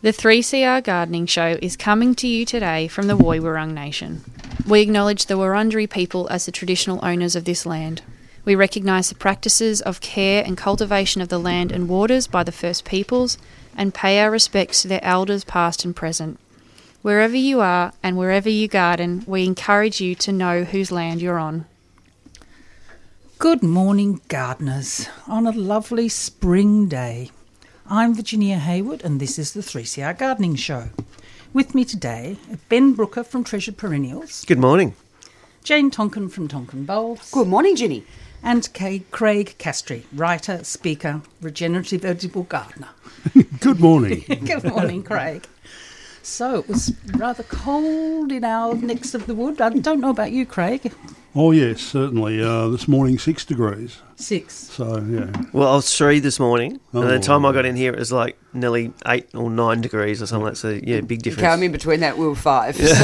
The 3CR Gardening Show is coming to you today from the Woi Wurrung Nation. We acknowledge the Wurundjeri people as the traditional owners of this land. We recognise the practices of care and cultivation of the land and waters by the First Peoples and pay our respects to their elders past and present. Wherever you are and wherever you garden, we encourage you to know whose land you're on. Good morning, gardeners, on a lovely spring day. I'm Virginia Hayward and this is the 3CR Gardening Show. With me today, Ben Brooker from Treasured Perennials. Good morning. Jane Tonkin from Tonkin Bulbs. Good morning, Ginny. And Craig Castry, writer, speaker, regenerative vegetable gardener. Good morning. Good morning, Craig. So it was rather cold in our necks of the wood. I don't know about you, Craig. Oh, yes, certainly. This morning, 6 degrees. 6. So, yeah. Well, I was 3 this morning, and the time Oh. I got in here, it was like nearly 8 or 9 degrees or something like that. So, yeah, big difference. Okay, I'm in between that. We were 5. So.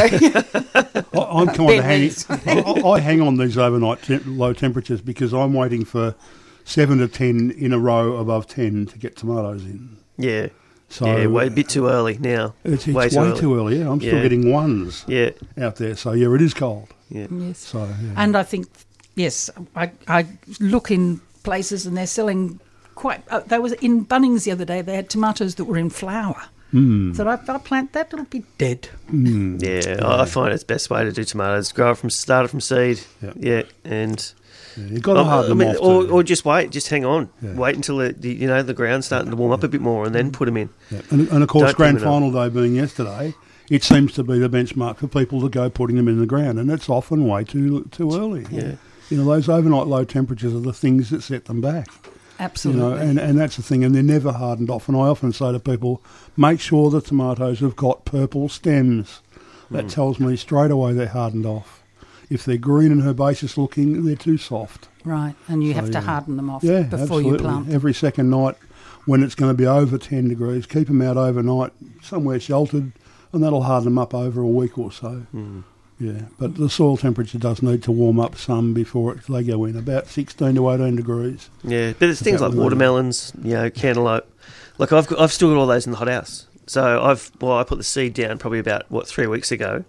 I'm kind of hanging. I hang on these overnight low temperatures because I'm waiting for 7 to 10 in a row above 10 to get tomatoes in. Yeah. So yeah, a bit too early now. It's way too early, yeah. I'm still getting ones out there. So, yeah, it is cold. Yeah. Yes. So, yeah. And I think, yes, I look in places and they're selling quite... they was in Bunnings the other day, they had tomatoes that were in flower. So if I plant that, it'll be dead. Yeah, I find it's the best way to do tomatoes. Start it from seed. Yeah, and... Yeah, you've got to harden them off or just wait, just hang on. Yeah. Wait until the ground's starting to warm up a bit more and then put them in. Yeah. And of course, Don't grand put 'em final day being yesterday, it seems to be the benchmark for people to go putting them in the ground, and it's often way too early. Yeah. You know, those overnight low temperatures are the things that set them back. Absolutely. You know, and that's the thing, and they're never hardened off. And I often say to people, make sure the tomatoes have got purple stems. That tells me straight away they're hardened off. If they're green and herbaceous looking, they're too soft. Right, and you have to harden them off Yeah, before absolutely. you plant. Every second night when it's going to be over 10 degrees, keep them out overnight, somewhere sheltered, and that'll harden them up over a week or so. Yeah, but the soil temperature does need to warm up some before they go in, about 16 to 18 degrees. Yeah, but there's things like watermelons, cantaloupe. Like I've still got all those in the hothouse. So I put the seed down probably about 3 weeks ago.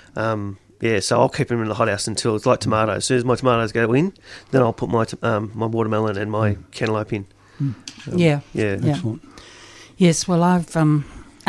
So I'll keep them in the hothouse until it's like tomatoes. As soon as my tomatoes go in, then I'll put my watermelon and my cantaloupe in. Yeah. Excellent. Yes, well, I've and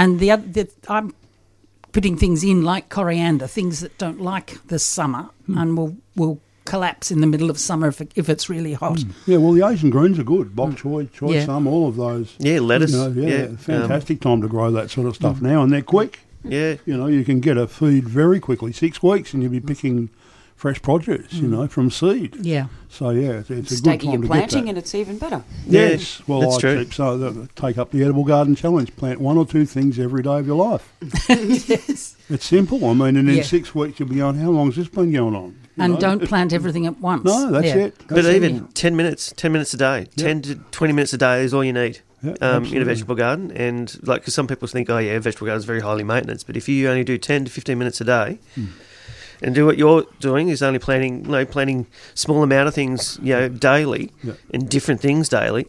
I'm putting things in like coriander, things that don't like the summer and will collapse in the middle of summer if it's really hot. Yeah, well, the Asian greens are good. Bok choy, some, all of those. Yeah, lettuce. Fantastic time to grow that sort of stuff now, and they're quick. Yeah. You know, you can get a feed very quickly, 6 weeks, and you'll be picking fresh produce, from seed. Yeah. So, yeah, it's a good Stagger time your to planting get that. And it's even better. Yes, well, that's I true. keep take up the Edible Garden Challenge. Plant 1 or 2 things every day of your life. Yes. It's simple. I mean, and in 6 weeks you'll be going, how long has this been going on? And don't plant everything at once. No, that's it. But even 10 minutes a day, 10 to 20 minutes a day is all you need. Yeah, in a vegetable garden, and because some people think, vegetable garden is very highly maintenance, but if you only do 10 to 15 minutes a day, and do what you're doing is only planting small amount of things, daily, and different things daily,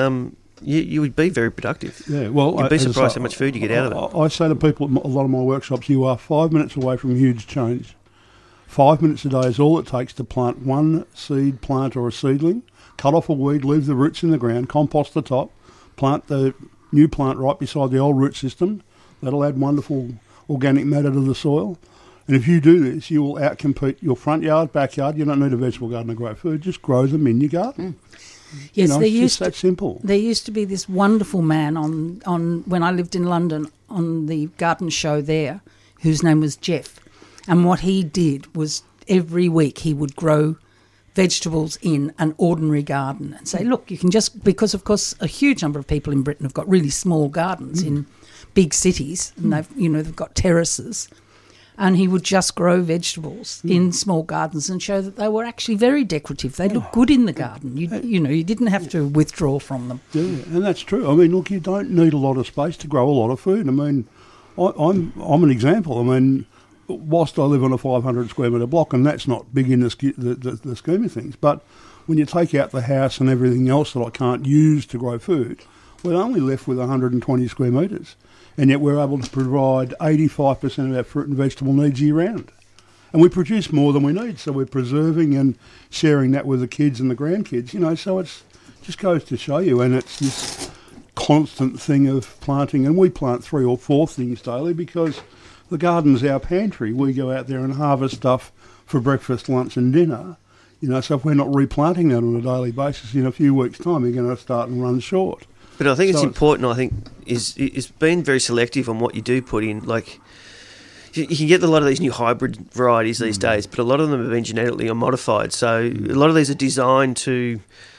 you would be very productive. Yeah, well, you'd be surprised how much food you get out of it. I say to people at a lot of my workshops, you are 5 minutes away from huge change. 5 minutes a day is all it takes to plant one seed plant or a seedling, cut off a weed, leave the roots in the ground, compost the top, plant the new plant right beside the old root system. That'll add wonderful organic matter to the soil. And if you do this, you will outcompete your front yard, backyard. You don't need a vegetable garden to grow food. Just grow them in your garden. Yes, it's just that simple. There used to be this wonderful man on when I lived in London on the garden show there, whose name was Jeff. And what he did was every week he would grow vegetables in an ordinary garden and say, look, you can because of course a huge number of people in Britain have got really small gardens in big cities and they've got terraces, and he would just grow vegetables in small gardens and show that they were actually very decorative. They look good in the garden. You didn't have to withdraw from them. Yeah, and that's true. I mean, look, you don't need a lot of space to grow a lot of food. I mean, I'm an example. I mean, whilst I live on a 500 square metre block, and that's not big in the scheme of things, but when you take out the house and everything else that I can't use to grow food, we're only left with 120 square metres, and yet we're able to provide 85% of our fruit and vegetable needs year round. And we produce more than we need, so we're preserving and sharing that with the kids and the grandkids, so it just goes to show you, and it's this constant thing of planting, and we plant 3 or 4 things daily because the garden's our pantry. We go out there and harvest stuff for breakfast, lunch and dinner, so if we're not replanting that on a daily basis, in a few weeks' time, you're going to start and run short. But I think it's important, is being very selective on what you do put in, like... You can get a lot of these new hybrid varieties these days, but a lot of them have been genetically modified. So a lot of these are designed to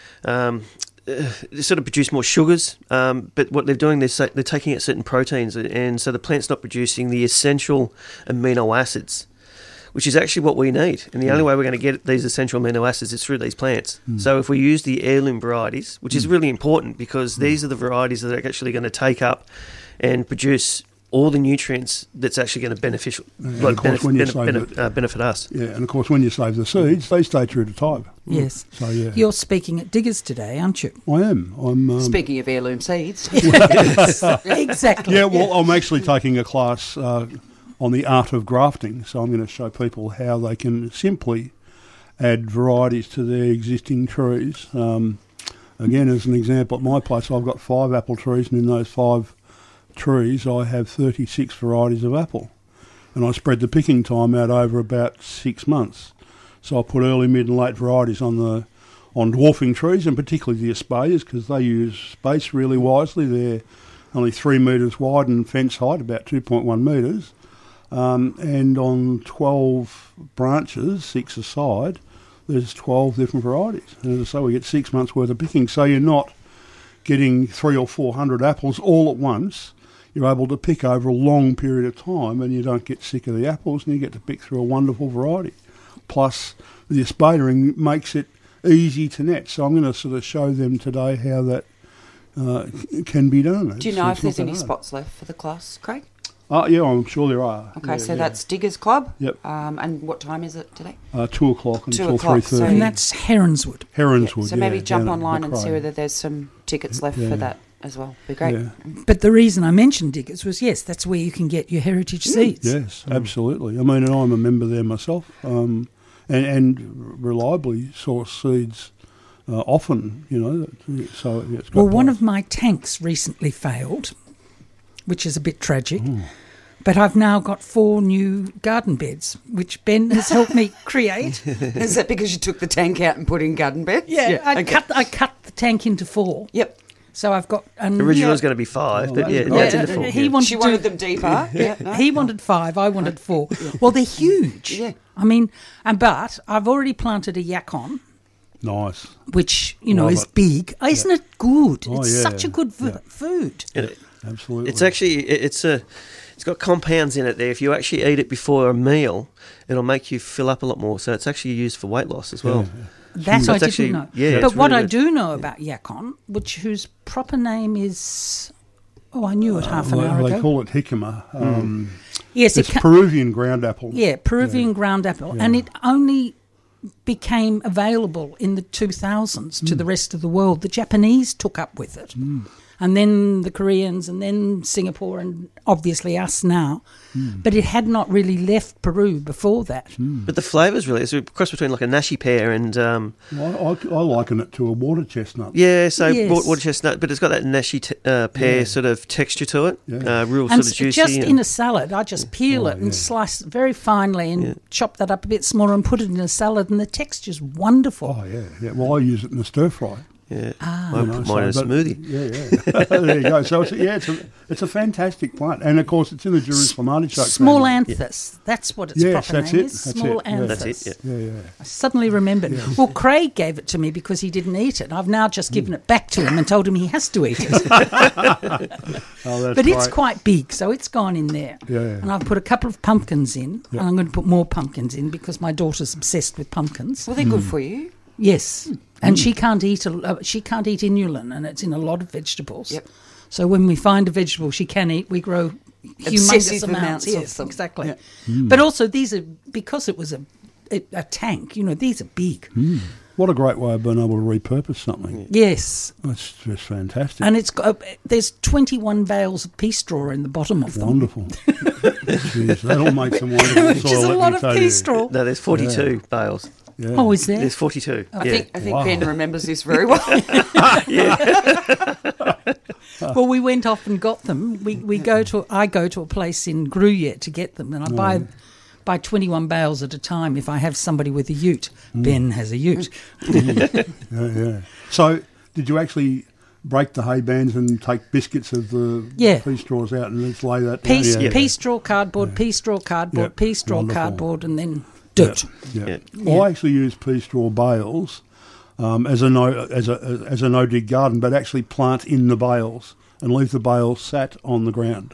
sort of produce more sugars. But what they're doing, they're taking out certain proteins, and so the plant's not producing the essential amino acids, which is actually what we need. And the only way we're going to get these essential amino acids is through these plants. So if we use the heirloom varieties, which is really important because these are the varieties that are actually going to take up and produce all the nutrients that's actually going to benefit us. Yeah, and of course, when you save the seeds, they stay true to type. Yes. So, yeah. You're speaking at Diggers today, aren't you? I am. I'm Speaking of heirloom seeds. Exactly. Yeah, well, I'm actually taking a class on the art of grafting, so I'm going to show people how they can simply add varieties to their existing trees. Again, as an example, at my place, I've got 5 apple trees, and in those 5 trees I have 36 varieties of apple, and I spread the picking time out over about 6 months. So I put early, mid and late varieties on dwarfing trees, and particularly the espaliers, because they use space really wisely. They're only 3 metres wide and fence height about 2.1 metres, and on 12 branches, 6 aside, there's 12 different varieties, and as I say, we get 6 months worth of picking. So you're not getting 300 or 400 apples all at once. You're able to pick over a long period of time, and you don't get sick of the apples, and you get to pick through a wonderful variety. Plus, the espaliering makes it easy to net. So I'm going to sort of show them today how that can be done. Do you know if there's any spots left for the class, Craig? Yeah, I'm sure there are. Okay, yeah, so that's Diggers Club. Yep. And what time is it today? 2 o'clock until 2:00, 3:30. And that's Heronswood. Heronswood, So maybe jump down at online and see Macrae. whether there's some tickets left Yeah. for that as well. Be great. Yeah. But the reason I mentioned Diggers was, yes, that's where you can get your heritage seeds. Yes, absolutely. I mean, and I'm a member there myself, and reliably source seeds often, so it's got Well, one price. of my tanks recently failed, which is a bit tragic. But I've now got 4 new garden beds, which Ben has helped me create. Is that because you took the tank out and put in garden beds? I okay. cut the tank into 4. Yep. So I've got... Originally it was going to be 5, but that's that's great. into 4. He wanted She to- wanted them deeper. Yeah. No? He wanted 5, I wanted 4. Well, they're huge. Yeah. I mean, but I've already planted a yacon, Nice. which, Love is it. big. Isn't it good? Oh, It's yeah, such a good food. Absolutely. It's actually it's got compounds in it there. If you actually eat it before a meal, it'll make you fill up a lot more. So it's actually used for weight loss as well. That So I it's didn't actually- know. yeah, but it's what really I good. do know about yacon, whose proper name is... Oh, I knew it half an hour they ago. call it jicama. Yes, It's Peruvian ground apple. Yeah, Peruvian ground apple. And it only became available in the 2000s to the rest of the world. The Japanese took up with it. And then the Koreans, and then Singapore, and obviously us now. But it had not really left Peru before that. But the flavour's really, it's a cross between like a nashi pear and, I liken it to a water chestnut. yeah, so Yes. water chestnut, but it's got that nashi pear sort of texture to it, Yeah. real And sort of juicy. just and- in a salad, I just peel Oh, it and yeah. slice it very finely and chop that up a bit smaller and put it in a salad, and the texture's wonderful. Oh, yeah. Well, I use it in a stir fry. yeah. Ah. I put mine in a smoothie. Yeah. There you go. So, it's a fantastic plant. And, of course, it's in the Jerusalem artichoke Small family. anthus. That's what its Yes, proper that's name it. is. That's Small it. Yeah. anthus. That's it, yeah. Yeah. I suddenly remembered. Well, Craig gave it to me because he didn't eat it. I've now just given it back to him and told him he has to eat it. Oh, that's But it's great. quite big, so it's gone in there. Yeah. And I've put a couple of pumpkins in, and I'm going to put more pumpkins in because my daughter's obsessed with pumpkins. Well, they're good for you. Yes, and she can't eat inulin, and it's in a lot of vegetables. Yep. So when we find a vegetable she can eat, we grow humongous Excessive amounts. amounts of Yes, them. exactly. Yeah. But also these are, because it was a tank. These are big. What a great way of being able to repurpose something. Yes. That's just fantastic. And it's got, there's 21 bales of pea straw in the bottom of them. Wonderful. Jeez, that'll make some wonderful Which soil, is a let lot me of tell pea you. straw. No, there's 42 bales. Yeah. Oh, is there? There's 42. I yeah. think Wow. Ben remembers this very well. Well, we went off and got them. I go to a place in Gruyere to get them, and I buy 21 bales at a time if I have somebody with a ute. Ben has a ute. Yeah. So, did you actually break the hay bands and take biscuits of the Yeah. pea straws out and let's lay that down? Pea straw cardboard, pea straw cardboard, Yep. pea straw Wonderful. cardboard, and then dirt. Yeah. Yeah. I actually use pea straw bales as a no-dig garden, but actually plant in the bales and leave the bales sat on the ground.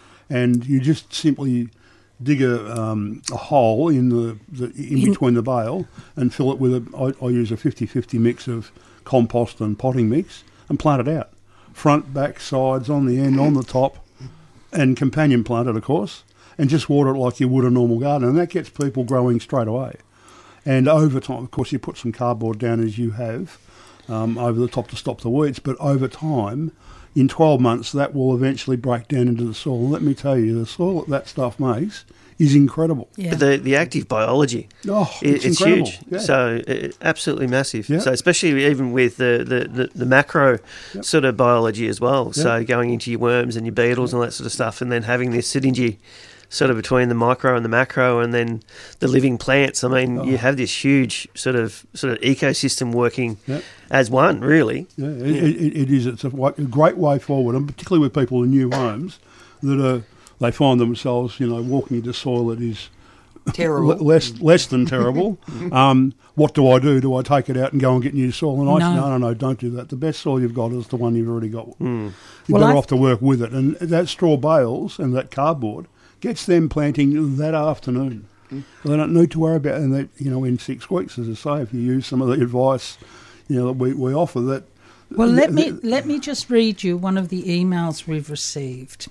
And you just simply dig a hole in between the bale and fill it with I use a 50-50 mix of compost and potting mix and plant it out. Front, back, sides, on the end, on the top, and companion plant it, of course, and just water it like you would a normal garden. And that gets people growing straight away. And over time, of course, you put some cardboard down as you have over the top to stop the weeds, but over time, in 12 months, that will eventually break down into the soil. And let me tell you, the soil that stuff makes is incredible. Yeah. But the active biology, Oh, it's incredible. huge. Yeah. So absolutely massive. Yeah. So especially even with the macro sort of biology as well. So going into your worms and your beetles and all that sort of stuff, and then having this synergy sort of between the micro and the macro, and then the living plants. I mean, you have this huge sort of ecosystem working as one, really. Yeah, it is. It's a great way forward, and particularly with people in new homes that they find themselves, walking into soil that is Terrible. less than terrible. What do I do? Do I take it out and go and get new soil? And I say, no, don't do that. The best soil you've got is the one you've already got. You're better off to work with it. And that straw bales and that cardboard gets them planting that afternoon. They don't need to worry about it. And that, in 6 weeks, as I say, if you use some of the advice, that we offer, that. Well, let me just read you one of the emails we've received.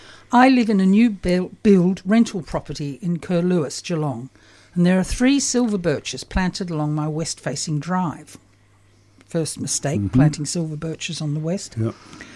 I live in a new build rental property in Curlewis, Geelong, and there are 3 silver birches planted along my west-facing drive. First mistake, planting silver birches on the west. Yep.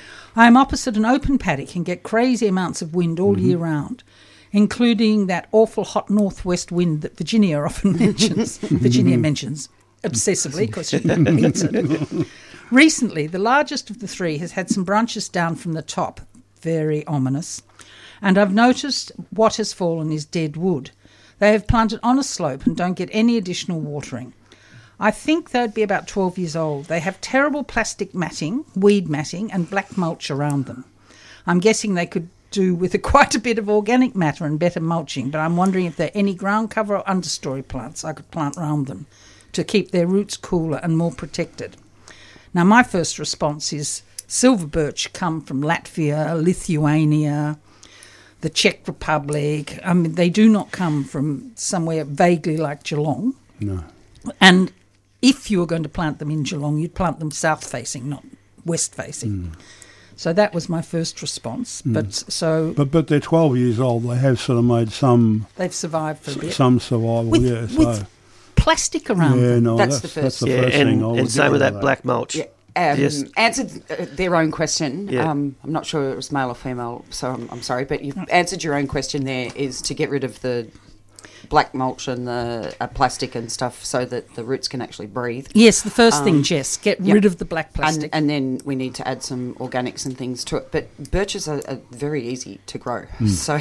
I am opposite an open paddock and get crazy amounts of wind all year round, including that awful hot northwest wind that Virginia often mentions. Virginia mentions obsessively because she hates it. Recently, the largest of the 3 has had some branches down from the top, very ominous, and I've noticed what has fallen is dead wood. They have planted on a slope and don't get any additional watering. I think they'd be about 12 years old. They have terrible plastic matting, weed matting, and black mulch around them. I'm guessing they could do with quite a bit of organic matter and better mulching, but I'm wondering if there are any ground cover or understory plants I could plant around them to keep their roots cooler and more protected. Now, my first response is silver birch come from Latvia, Lithuania, the Czech Republic. I mean, they do not come from somewhere vaguely like Geelong. No. And if you were going to plant them in Geelong, you'd plant them south-facing, not west-facing. So that was my first response. But they're 12 years old. They have sort of made some. They've survived for a bit. Some survival, with plastic around them. No, That's the first. That's the first thing. I would And same get with rid of that black mulch. Yeah. Yes. Answered their own question. Yeah. I'm not sure it was male or female, so I'm sorry, but you've answered your own question there, is to get rid of the black mulch and the plastic and stuff so that the roots can actually breathe. Yes, the first thing, Jess, get rid of the black plastic. And then we need to add some organics and things to it. But birches are very easy to grow. So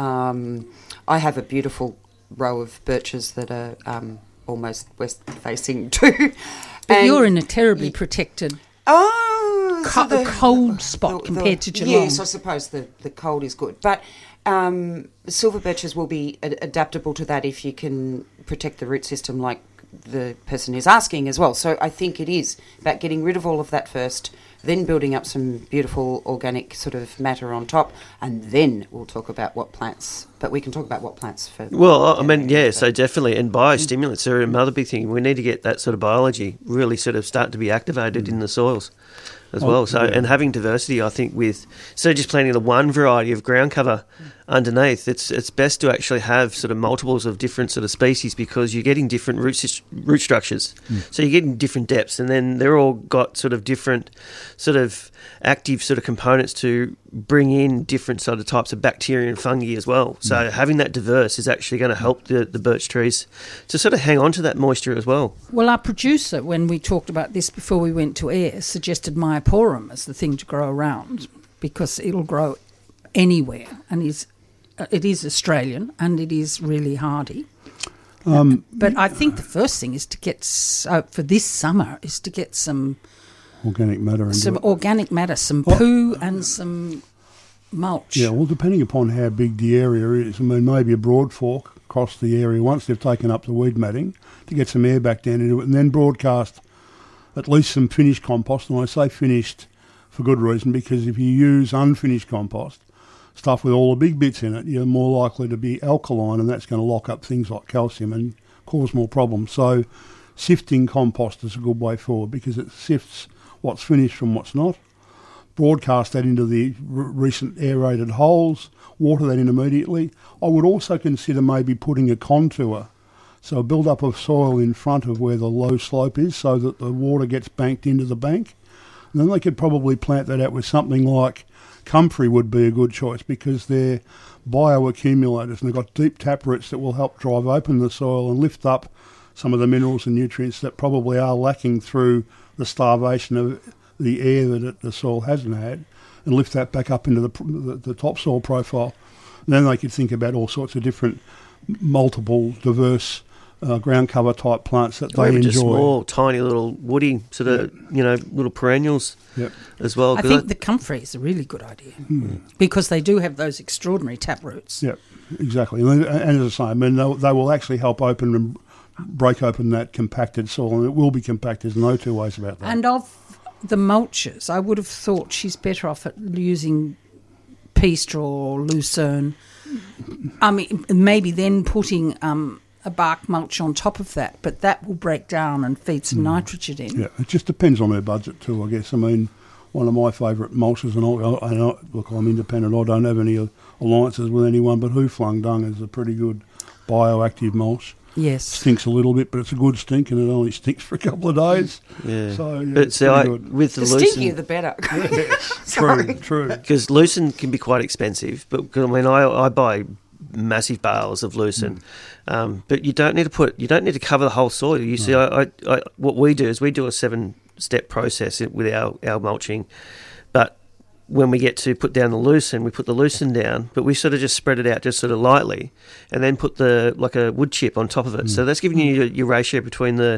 I have a beautiful row of birches that are almost west-facing too. But you're in a terribly protected cold spot compared to Geelong. Yes, I suppose the cold is good. But silver birches will be adaptable to that if you can protect the root system like the person is asking as well. So I think it is about getting rid of all of that first, then building up some beautiful organic sort of matter on top, and then we'll talk about what plants. But we can talk about what plants for. Well, I mean, so definitely. And biostimulants are another big thing. We need to get that sort of biology really sort of start to be activated in the soils as well. So, and having diversity, I think, just planting the one variety of ground cover underneath, it's best to actually have sort of multiples of different sort of species, because you're getting different root structures. So you're getting different depths, and then they're all got sort of different sort of active sort of components to bring in different sort of types of bacteria and fungi as well. So having that diverse is actually going to help the birch trees to sort of hang on to that moisture as well. Well, our producer, when we talked about this before we went to air, suggested Myoporum as the thing to grow around, because it'll grow anywhere, and it is Australian and it is really hardy. But I think the first thing is to get, for this summer, is to get some organic matter. Some poo and some mulch. Yeah, well, depending upon how big the area is, I mean, maybe a broad fork across the area once they've taken up the weed matting to get some air back down into it, and then broadcast at least some finished compost. And I say finished for good reason, because if you use unfinished compost, stuff with all the big bits in it, you're more likely to be alkaline, and that's going to lock up things like calcium and cause more problems. So sifting compost is a good way forward, because it sifts what's finished from what's not. Broadcast that into the recent aerated holes, water that in immediately. I would also consider maybe putting a contour, so a build-up of soil in front of where the low slope is, so that the water gets banked into the bank. And then they could probably plant that out with something like comfrey would be a good choice, because they're bioaccumulators and they've got deep tap roots that will help drive open the soil and lift up some of the minerals and nutrients that probably are lacking through the starvation of the air that the soil hasn't had, and lift that back up into the topsoil profile. And then they could think about all sorts of different multiple diverse ground cover type plants that they enjoy. Just small, tiny little woody sort of, little perennials as well. I think the comfrey is a really good idea, because they do have those extraordinary tap roots. Yeah, exactly. And as I say, I mean, they will actually help open and break open that compacted soil, and it will be compacted. There's no two ways about that. And of the mulches, I would have thought she's better off at using pea straw or lucerne. I mean, maybe then putting a bark mulch on top of that, but that will break down and feed some nitrogen in. Yeah, it just depends on her budget too, I guess. I mean, one of my favourite mulches, and look, I'm independent, I don't have any alliances with anyone, but Who Flung Dung is a pretty good bioactive mulch. Yes. Stinks a little bit, but it's a good stink, and it only stinks for a couple of days. Yeah. So, yeah, but see, with the stinkier lucerne, the better. Yes, true. Because lucerne can be quite expensive, but I buy massive bales of lucerne, but you don't need to cover the whole soil. You see, what we do is we do a 7-step process with our mulching, but when we get to put down the lucerne, we put the lucerne down, but we sort of just spread it out just sort of lightly, and then put like a wood chip on top of it. So that's giving you your ratio between the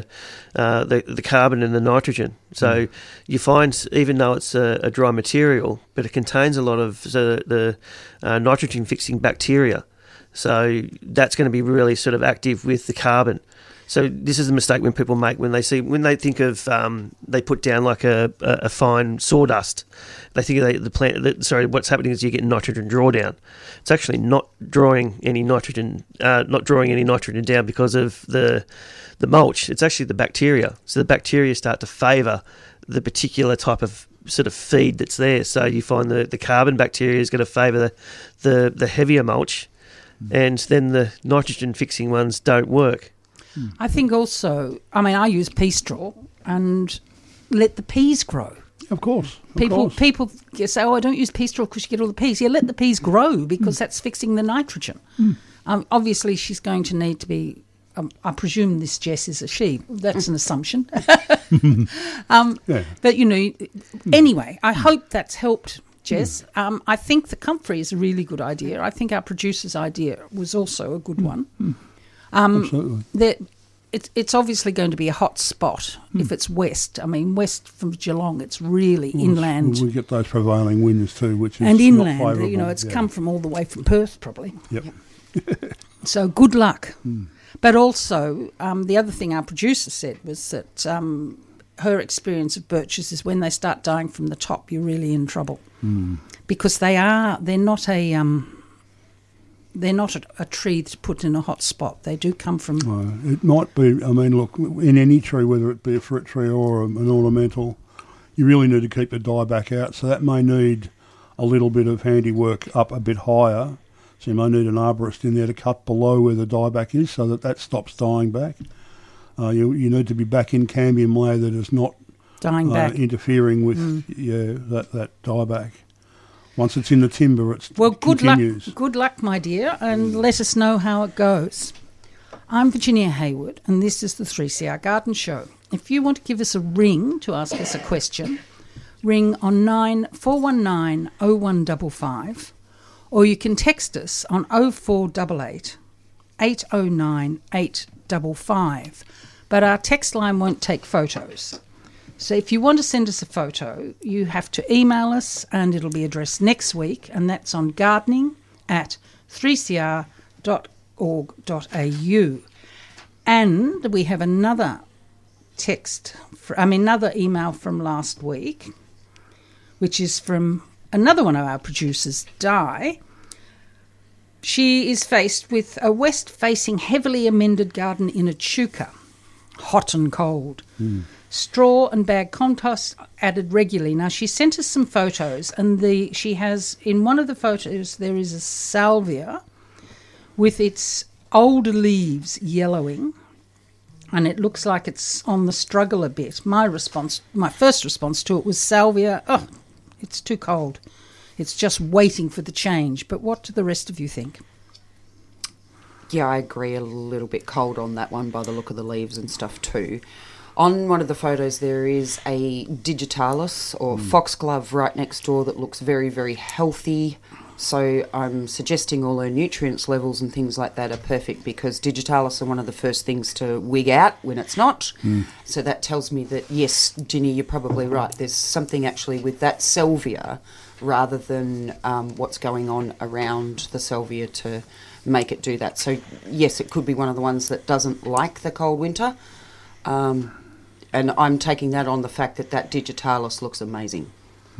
carbon and the nitrogen. So you find, even though it's a dry material, but it contains a lot of the nitrogen fixing bacteria. So that's going to be really sort of active with the carbon. So this is a mistake when people make when they think of they put down like a fine sawdust. They think what's happening is you get nitrogen drawdown. It's actually not drawing any nitrogen down because of the mulch. It's actually the bacteria. So the bacteria start to favour the particular type of sort of feed that's there. So you find the carbon bacteria is going to favour the heavier mulch, and then the nitrogen fixing ones don't work. I think also, I use pea straw and let the peas grow. Of course. People say, I don't use pea straw because you get all the peas. Yeah, let the peas grow, because that's fixing the nitrogen. Obviously, she's going to need to be, I presume this Jess is a she. That's an assumption. But, anyway, I hope that's helped, Jess. I think the comfrey is a really good idea. I think our producer's idea was also a good one. Absolutely. It's obviously going to be a hot spot if it's west. West from Geelong, it's really inland. We get those prevailing winds too, which is and inland. not favourable. It's come from all the way from Perth, probably. Yep. So good luck. But also, the other thing our producer said was that her experience of birches is when they start dying from the top, you're really in trouble, because they're not a tree to put in a hot spot. They do come from... it might be, look, in any tree, whether it be a fruit tree or an ornamental, you really need to keep the dieback out. So that may need a little bit of handiwork up a bit higher So you may need an arborist in there to cut below where the dieback is so that stops dying back. You need to be back in cambium layer that is not Dying back. interfering with that dieback. Once it's in the timber, it Good continues. luck, good luck, my dear, and let us know how it goes. I'm Virginia Hayward, and this is the 3CR Garden Show. If you want to give us a ring to ask us a question, ring on 9419 0155, or you can text us on 0488 809 855. But our text line won't take photos. So if you want to send us a photo, you have to email us, and it'll be addressed next week, and that's on gardening@3cr.org.au. And we have another another email from last week, which is from another one of our producers, Di. She is faced with a west-facing, heavily amended garden in Echuca, hot and cold. Straw and bag compost added regularly. Now, she sent us some photos, and she has, in one of the photos, there is a salvia with its older leaves yellowing, and it looks like it's on the struggle a bit. My first response to it was salvia, it's too cold. It's just waiting for the change. But what do the rest of you think? Yeah, I agree, a little bit cold on that one by the look of the leaves and stuff too. On one of the photos there is a digitalis or foxglove right next door that looks very, very healthy. So I'm suggesting all her nutrients levels and things like that are perfect, because digitalis are one of the first things to wig out when it's not. So that tells me that, yes, Ginny, you're probably right. There's something actually with that salvia rather than what's going on around the salvia to make it do that. So, yes, it could be one of the ones that doesn't like the cold winter. And I'm taking that on the fact that digitalis looks amazing.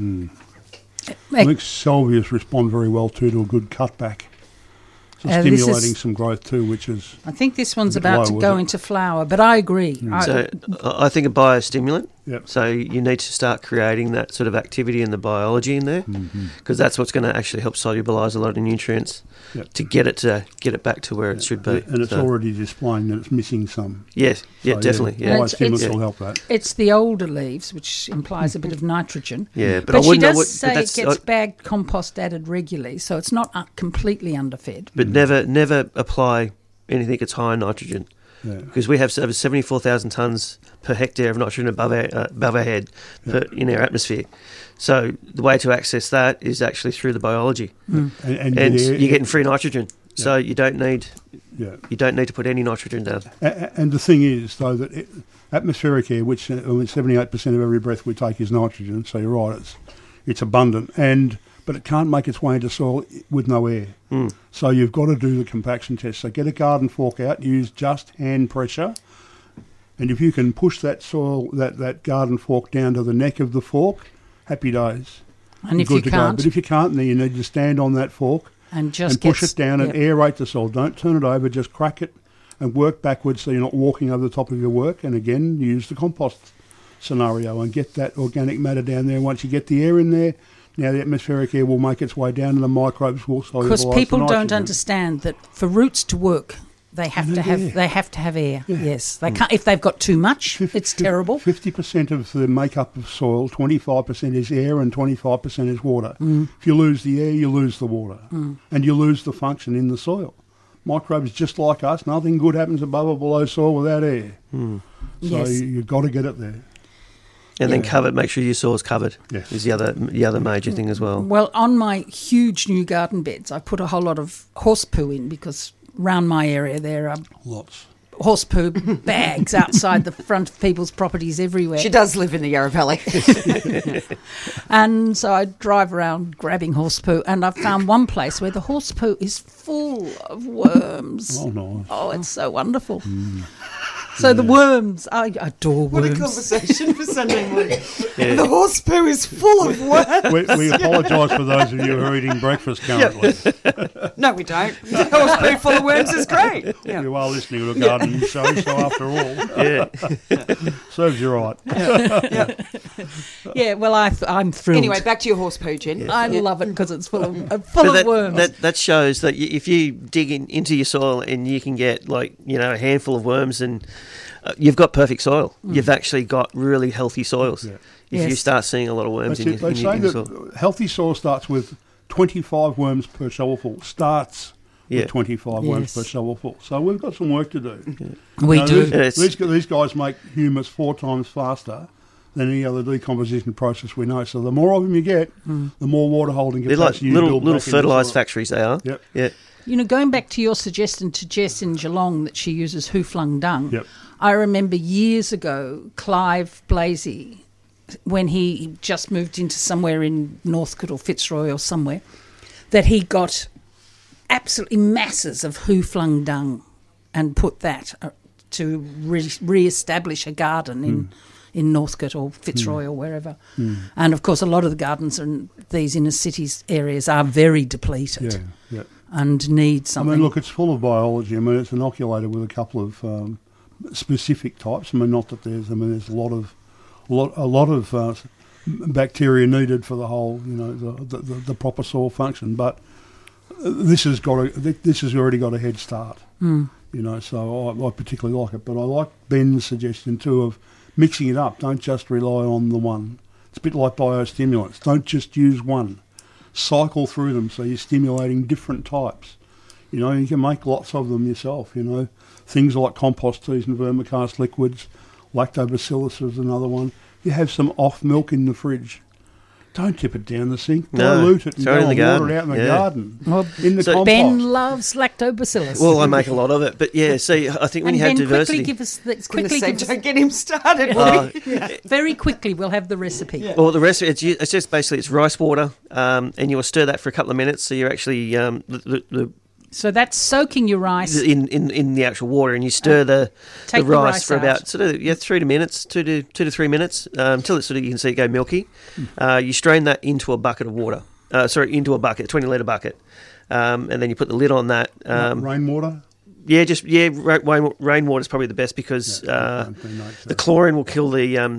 I think salvias respond very well to a good cutback. So stimulating some growth too, which is... I think this one's about to go into flower, but I agree. So I think a biostimulant. Yep. So you need to start creating that sort of activity in the biology in there, because that's what's going to actually help solubilise a lot of nutrients to get it back to where it should be. And it's already displaying that it's missing some. Yes, definitely. Yeah. Biostimulants will help that. It's the older leaves, which implies a bit of nitrogen. Yeah, but she does say it gets bagged compost added regularly, so it's not completely underfed. But never apply anything that's high in nitrogen. Because we have over 74,000 tonnes per hectare of nitrogen above our head in our atmosphere. So the way to access that is actually through the biology, and you're getting free nitrogen. So you don't need to put any nitrogen down. And the thing is, though, that atmospheric air, which 78% of every breath we take is nitrogen. So you're right, it's abundant, but it can't make its way into soil with no air. So you've got to do the compaction test. So get a garden fork out, use just hand pressure, and if you can push that that garden fork down to the neck of the fork, happy days. And if you can't, but if you can't, then you need to stand on that fork and push it down and aerate the soil. Don't turn it over, just crack it and work backwards so you're not walking over the top of your work. And again, use the compost scenario and get that organic matter down there. Once you get the air in there, now the atmospheric air will make its way down and the microbes will solubilise the nitrogen. Because people don't understand that for roots to work, they have to have air. Yeah. Yes, they can't. If they've got too much, it's terrible. 50% of the makeup of soil, 25% is air and 25% is water. If you lose the air, you lose the water, and you lose the function in the soil. Microbes, just like us, nothing good happens above or below soil without air. So you've got to get it there. And then covered. Make sure your soil's covered. Yes. Is the other major thing as well. Well, on my huge new garden beds, I put a whole lot of horse poo in, because around my area there are lots horse poo bags outside the front of people's properties everywhere. She does live in the Yarra Valley. And so I drive around grabbing horse poo, and I've found one place where the horse poo is full of worms. Oh, nice. Oh, it's so wonderful. So the worms, I adore What a worms. conversation for Sunday morning. Yeah. The horse poo is full of worms. We apologise for those of you who are eating breakfast currently. No, we don't. The horse poo full of worms is great. Yeah. You are listening to a gardening show, so after all, Yeah. serves you right. Yeah, well, I'm thrilled. Anyway, back to your horse poo, Jen. I love it because it's full of But worms. that shows that if you dig into your soil and you can get a handful of worms, and you've got perfect soil. You've actually got really healthy soils. Yeah. If you Yes. start seeing a lot of worms That's in it. your, They in your, say in your soil. that healthy soil starts with 25 worms per shovelful. Starts Yeah. with 25 worms Yes. per shovelful. So we've got some work to do. We do. These guys make humus 4 times faster than any other decomposition process we know. So the more of them you get, the more water holding They're like capacity you little build back into the fertilised soil. factories. They are. Yep. Yeah. You know, going back to your suggestion to Jess in Geelong that she uses hoo-flung dung, Yep. I remember years ago, Clive Blasey, when he just moved into somewhere in Northcote or Fitzroy or somewhere, that he got absolutely masses of hoo-flung dung and put that to re-establish a garden in Northcote or Fitzroy or wherever. And, of course, a lot of the gardens in these inner cities areas are very depleted. Yeah, yeah. And need I something. mean, look, it's full of biology. I mean, it's inoculated with a couple of specific types. I mean, not that there's. I mean, there's a lot of bacteria needed for the whole, the proper soil function. But this has already got a head start. So I particularly like it. But I like Ben's suggestion too of mixing it up. Don't just rely on the one. It's a bit like biostimulants. Don't just use one. Cycle through them so you're stimulating different types. You can make lots of them yourself, Things like compost teas and vermicast liquids, lactobacillus is another one. You have some off milk in the fridge. Don't tip it down the sink. No, Dilute it and throw it in the water garden. it out in the Yeah. garden. Well, In the So compost. Ben loves lactobacillus. Well, I make a lot of it, but yeah. See, I think when you have diversity, Quickly don't get him started. very quickly we'll have the recipe. well, the rest it's just basically it's rice water, and you'll stir that for a couple of minutes. So you're actually So that's soaking your rice. in the actual water, and you stir the Take the rice rice for out. about sort of 2 to 3 minutes until it sort of you can see it go milky. You strain that into a bucket of water. Into a bucket, 20-litre bucket, and then you put the lid on that. Rainwater. Rainwater is probably the best because the chlorine will kill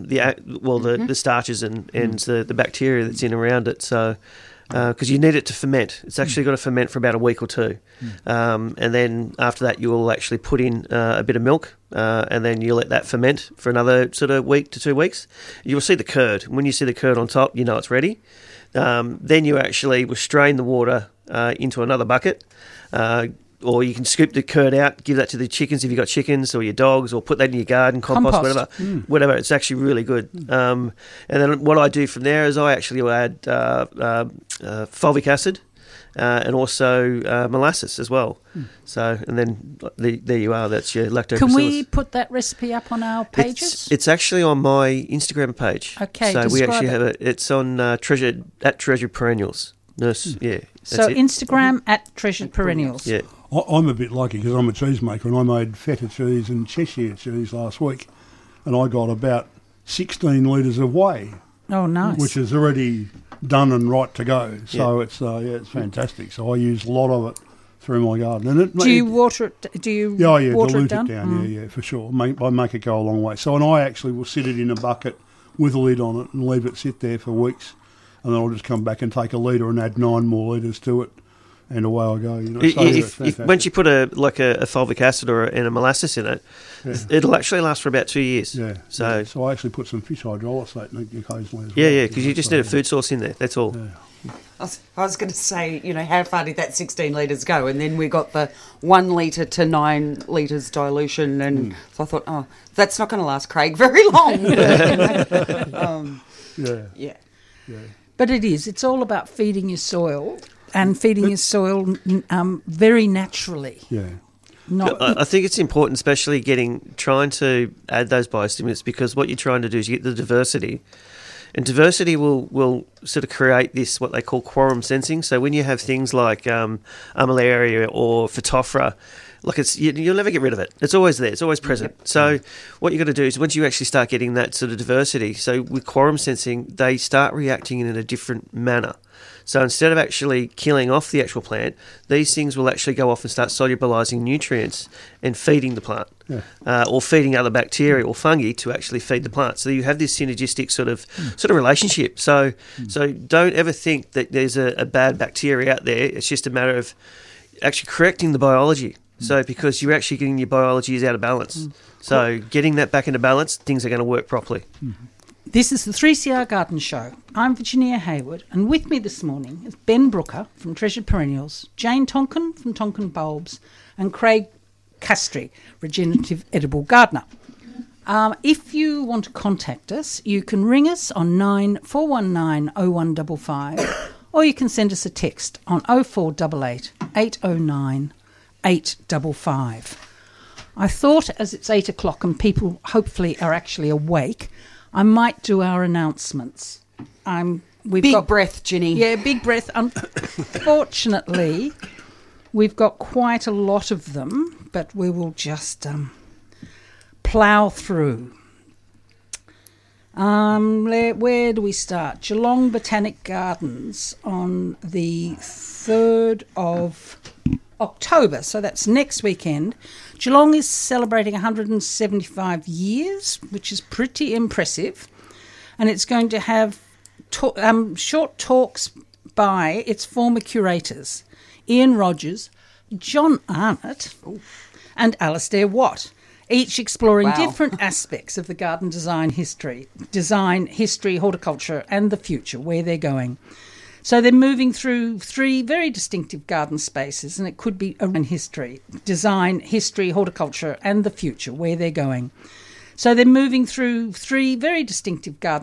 the starches and the bacteria that's in around it. So. Because you need it to ferment. It's actually got to ferment for about a week or two. And then after that, you will actually put in a bit of milk, and then you let that ferment for another sort of week to 2 weeks. You will see the curd. When you see the curd on top, you know it's ready. Then you actually will strain the water into another bucket, or you can scoop the curd out, give that to the chickens if you've got chickens, or your dogs, or put that in your garden, compost. Whatever. It's actually really good. And then what I do from there is I actually will add fulvic acid and also molasses as well. So, and then there you are. That's your lactobacillus. Can we put that recipe up on our pages? It's actually on my Instagram page. Okay, so we actually describe have it's on Treasured Perennials. Nurse, yeah. So that's it. Instagram at Treasured Perennials. Yeah. I'm a bit lucky because I'm a cheesemaker and I made feta cheese and Cheshire cheese last week, and I got about 16 litres of whey, Oh, nice. which is already done and right to go. So it's fantastic. So I use a lot of it through my garden. And Do you water it? Do you water dilute it down? Yeah, for sure. I make it go a long way. So and I actually will sit it in a bucket with a lid on it and leave it sit there for weeks, and then I'll just come back and take a litre and add 9 more litres to it. And away I go. If once you put a fulvic acid and a molasses in it, it'll actually last for about 2 years. Yeah. So I actually put some fish hydrolysate in it occasionally as well. yeah, because you just need a food source in there. That's all. Yeah. I was going to say, how far did that 16 litres go? And then we got the 1 litre to 9 litres dilution. And so I thought, that's not going to last Craig very long. Yeah. But it is. It's all about feeding your soil and feeding your soil very naturally. Yeah. Not I think it's important, especially trying to add those biostimulants, because what you're trying to do is you get the diversity. And diversity will sort of create this, what they call quorum sensing. So when you have things like Armillaria or Phytophthora, Like you'll never get rid of it. It's always there. It's always present. Yep. So what you got to do is once you actually start getting that sort of diversity, so with quorum sensing, they start reacting in a different manner. So instead of actually killing off the actual plant, these things will actually go off and start solubilizing nutrients and feeding the plant, or feeding other bacteria or fungi to actually feed the plant. So you have this synergistic sort of relationship. So don't ever think that there's a bad bacteria out there. It's just a matter of actually correcting the biology. So because you're actually getting your biology is out of balance. So getting that back into balance, things are going to work properly. This is the 3CR Garden Show. I'm Virginia Hayward, and with me this morning is Ben Brooker from Treasured Perennials, Jane Tonkin from Tonkin Bulbs, and Craig Castry, Regenerative Edible Gardener. If you want to contact us, you can ring us on 9419 0155, or you can send us a text on 0488 809 855. I thought, as it's 8 o'clock and people hopefully are actually awake, I might do our announcements. Big breath, Ginny. Yeah, big breath. Unfortunately, we've got quite a lot of them, but we will just plough through. Where do we start? Geelong Botanic Gardens on the 3rd of October, so that's next weekend. Geelong is celebrating 175 years, which is pretty impressive, and it's going to have short talks by its former curators, Ian Rogers, John Arnott, and Alastair Watt, each exploring different aspects of the garden design, history, horticulture, and the future, where they're going. So they're moving through 3 very distinctive garden spaces, and it could be around design, history, horticulture, and the future, where they're going. So they're moving through 3 very distinctive garden